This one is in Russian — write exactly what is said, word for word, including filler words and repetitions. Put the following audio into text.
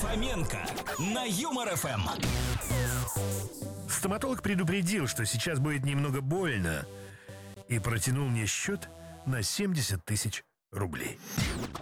Фоменко на Юмор эф эм. Стоматолог предупредил, что сейчас будет немного больно, и протянул мне счет на семьдесят тысяч рублей.